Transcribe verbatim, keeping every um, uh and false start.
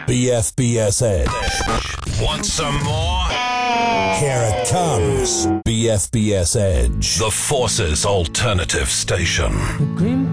B F B S Edge. Want some more? Here it comes. B F B S Edge. The Forces Alternative Station. The Green